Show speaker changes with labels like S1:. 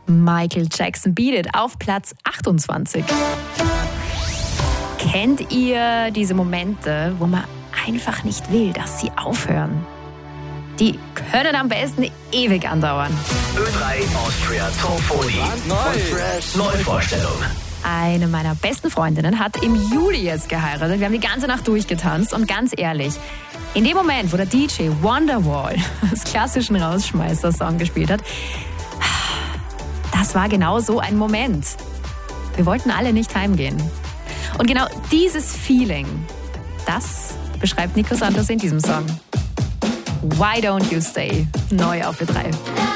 S1: Michael Jackson, Beat It auf Platz 28. Kennt ihr diese Momente, wo man einfach nicht will, dass sie aufhören? Die können am besten ewig andauern.
S2: Ö3 Austria Top 40 Neuvorstellung.
S1: Eine meiner besten Freundinnen hat im Juli jetzt geheiratet. Wir haben die ganze Nacht durchgetanzt und ganz ehrlich, in dem Moment, wo der DJ Wonderwall das klassischen Rausschmeißer-Song gespielt hat, das war genau so ein Moment. Wir wollten alle nicht heimgehen. Und genau dieses Feeling, das beschreibt Nico Santos in diesem Song. Why Don't You Stay? Neu auf Ö3.